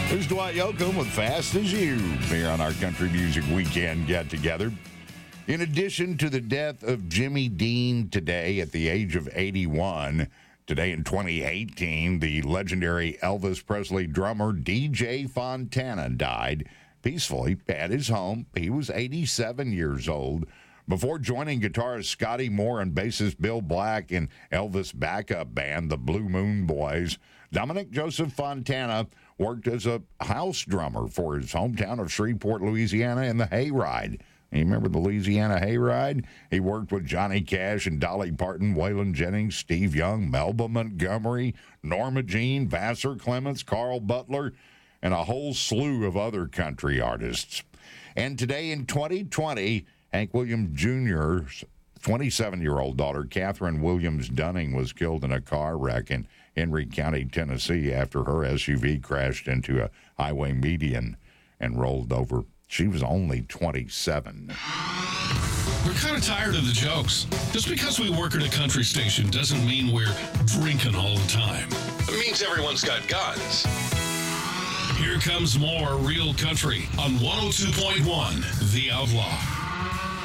Here's Dwight Yoakam with Fast As You here on our Country Music Weekend get-together. In addition to the death of Jimmy Dean today at the age of 81, today in 2018, the legendary Elvis Presley drummer DJ Fontana died peacefully at his home. He was 87 years old. Before joining guitarist Scotty Moore and bassist Bill Black in Elvis' backup band, the Blue Moon Boys, Dominic Joseph Fontana worked as a house drummer for his hometown of Shreveport, Louisiana, in the Hayride. You remember the Louisiana Hayride? He worked with Johnny Cash and Dolly Parton, Waylon Jennings, Steve Young, Melba Montgomery, Norma Jean, Vassar Clements, Carl Butler, and a whole slew of other country artists. And today in 2020, Hank Williams Jr.'s 27-year-old daughter, Catherine Williams Dunning, was killed in a car wreck in Henry County, Tennessee, after her SUV crashed into a highway median and rolled over. She was only 27. We're kind of tired of the jokes. Just because we work at a country station doesn't mean we're drinking all the time. It means everyone's got guns. Here comes more Real Country on 102.1 The Outlaw.